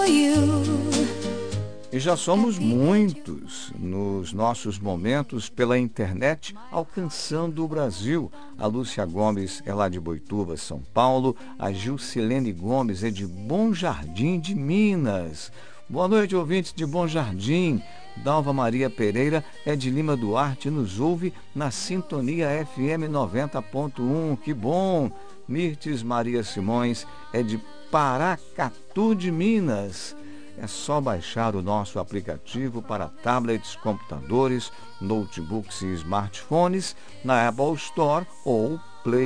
E já somos muitos nos nossos momentos pela internet alcançando o Brasil. A Lúcia Gomes é lá de Boituva, São Paulo. A Gilcilene Gomes é de Bom Jardim de Minas. Boa noite, ouvintes de Bom Jardim. Dalva Maria Pereira é de Lima Duarte e nos ouve na Sintonia FM 90.1. Que bom! Mirtes Maria Simões é de Paracatu de Minas. É só baixar o nosso aplicativo para tablets, computadores, notebooks e smartphones na Apple Store ou